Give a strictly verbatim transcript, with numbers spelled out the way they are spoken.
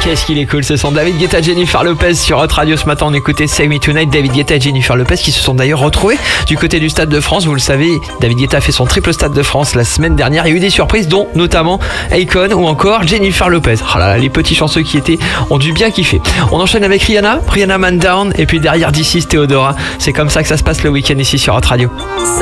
Qu'est-ce qu'il est cool ce son. David Guetta, Jennifer Lopez sur Hot Radio. Ce matin on écoutait Save Me Tonight. David Guetta et Jennifer Lopez qui se sont d'ailleurs retrouvés du côté du Stade de France. Vous le savez, David Guetta a fait son triple Stade de France la semaine dernière. Il y a eu des surprises dont notamment Akon ou encore Jennifer Lopez. Oh là là, les petits chanceux qui étaient ont dû bien kiffer. On enchaîne avec Rihanna, Rihanna Man Down, et puis derrière This Is Theodora. C'est comme ça que ça se passe le week-end ici sur Hot Radio.